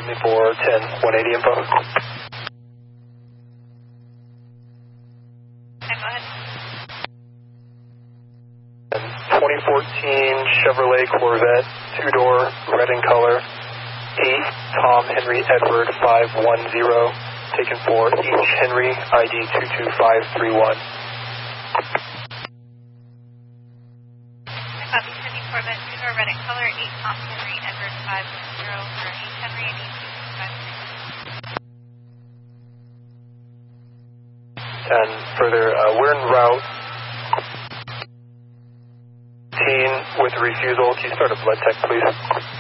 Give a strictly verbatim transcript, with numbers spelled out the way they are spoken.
seventy-four ten one eighty info. Okay, go ahead. twenty fourteen Chevrolet Corvette, two-door, red in color, eight Tom Henry Edward five one zero, taken for H. Henry, I D two two five three one. I copy Cindy Corvette, two-door, red in color, eight Tom Henry Edward five one zero for H. Henry, I D two two five three one. And further, uh, we're en route with refusal. Can you start a blood tech, please?